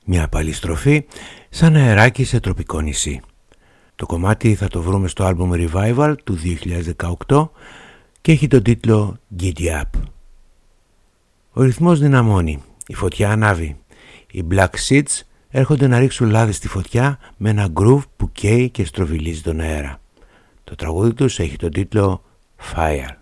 Μια παλιστροφή σαν αεράκι σε τροπικό νησί. Το κομμάτι θα το βρούμε στο άλμπουμ Revival του 2018 και έχει τον τίτλο Giddy Up. Ο ρυθμός δυναμώνει, η φωτιά ανάβει. Οι Black Seeds έρχονται να ρίξουν λάδι στη φωτιά με ένα groove που καίει και στροβιλίζει τον αέρα. Το τραγούδι τους έχει τον τίτλο Fire.